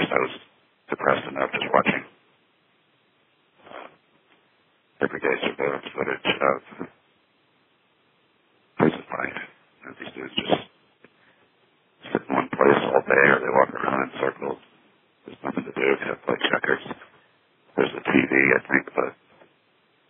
honest, I was depressed enough just watching everyday surveillance footage of prison fight. These dudes just